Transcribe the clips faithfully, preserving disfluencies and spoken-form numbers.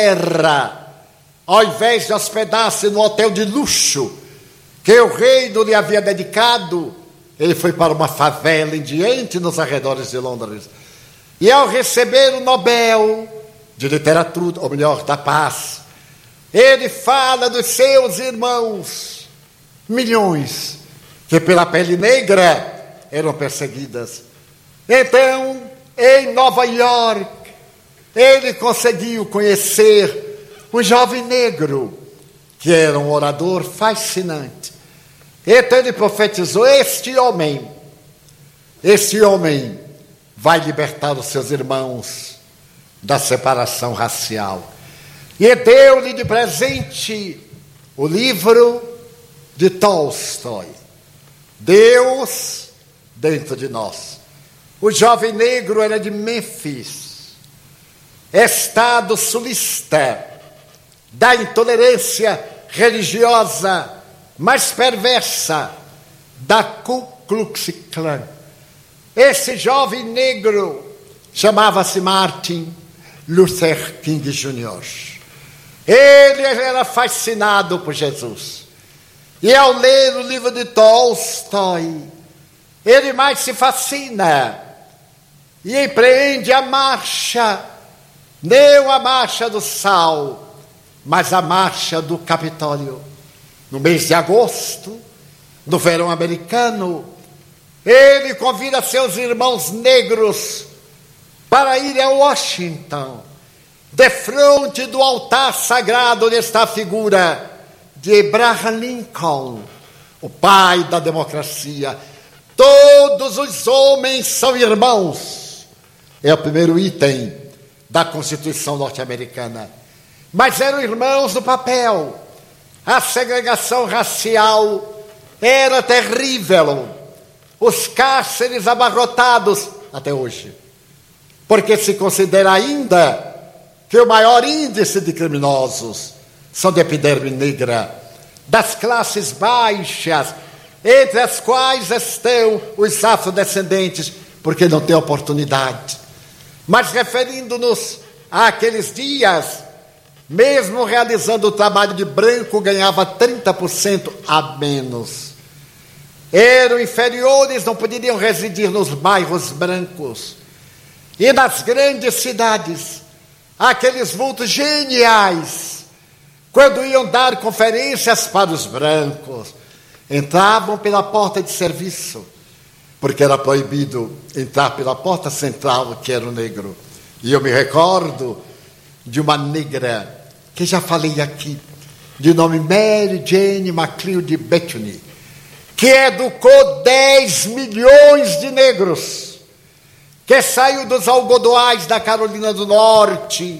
Inglaterra, ao invés de hospedar-se no hotel de luxo que o reino lhe havia dedicado, ele foi para uma favela indiante nos arredores de Londres. E ao receber o Nobel de Literatura, ou melhor, da Paz, ele fala dos seus irmãos, milhões, que pela pele negra eram perseguidas. Então, em Nova York, ele conseguiu conhecer um jovem negro, que era um orador fascinante. Então ele profetizou: este homem, este homem vai libertar os seus irmãos da separação racial. E deu-lhe de presente o livro de Tolstói, Deus dentro de nós. O jovem negro era de Memphis, estado sulista da intolerância religiosa mais perversa da Ku Klux Klan. Esse jovem negro chamava-se Martin Luther King Júnior Ele era fascinado por Jesus. E ao ler o livro de Tolstói, ele mais se fascina e empreende a marcha, não a marcha do sal, mas a marcha do Capitólio. No mês de agosto, no verão americano, ele convida seus irmãos negros para ir a Washington, defronte do altar sagrado onde está a figura de Abraham Lincoln, o pai da democracia. Todos os homens são irmãos. É o primeiro item da Constituição norte-americana. Mas eram irmãos no papel. A segregação racial era terrível. Os cárceres abarrotados até hoje. Porque se considera ainda que o maior índice de criminosos são de epiderme negra, das classes baixas, entre as quais estão os afrodescendentes, porque não têm oportunidade. Mas referindo-nos àqueles dias, mesmo realizando o trabalho de branco, ganhava trinta por cento a menos. Eram inferiores, não poderiam residir nos bairros brancos. E nas grandes cidades, aqueles vultos geniais, quando iam dar conferências para os brancos, entravam pela porta de serviço, porque era proibido entrar pela porta central, que era o negro. E eu me recordo de uma negra, que já falei aqui, de nome Mary Jane McLeod Bethune, que educou dez milhões de negros, que saiu dos algodoais da Carolina do Norte,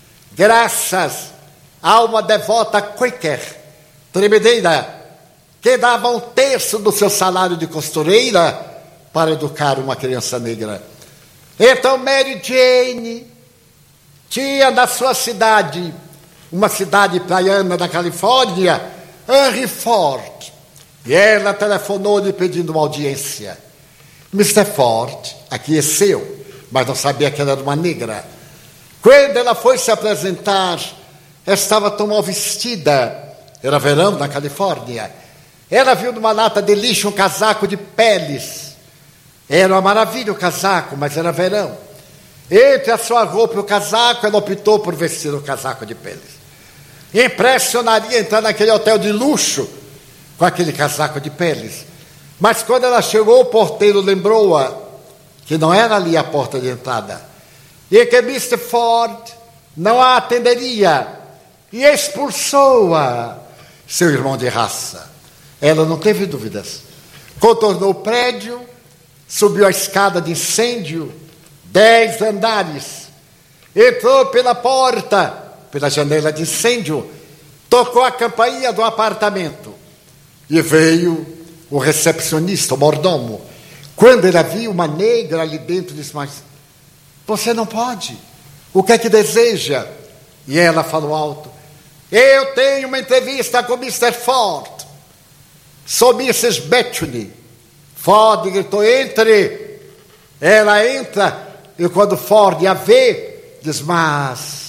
graças a uma devota Quaker, tremedeira, que dava um terço do seu salário de costureira para educar uma criança negra. Então Mary Jane tinha na sua cidade, uma cidade praiana da Califórnia, Henry Ford, e ela telefonou-lhe pedindo uma audiência. mister Ford aqueceu, mas não sabia que ela era uma negra. Quando ela foi se apresentar, estava tão mal vestida, era verão na Califórnia. Ela viu numa lata de lixo um casaco de peles. Era uma maravilha o casaco, mas era verão. Entre a sua roupa e o casaco, ela optou por vestir o casaco de peles. Impressionaria entrar naquele hotel de luxo com aquele casaco de peles. Mas quando ela chegou, o porteiro lembrou-a que não era ali a porta de entrada, e que mister Ford não a atenderia, e expulsou-a, seu irmão de raça. Ela não teve dúvidas. Contornou o prédio, subiu a escada de incêndio, dez andares, entrou pela porta, pela janela de incêndio, tocou a campainha do apartamento, e veio o recepcionista, o mordomo. Quando ele viu uma negra ali dentro, disse: mas você não pode, o que é que deseja? E ela falou alto: eu tenho uma entrevista com mister Ford. Sou missus Bethune. Ford gritou: entre. Ela entra, e quando Ford a vê, diz: mas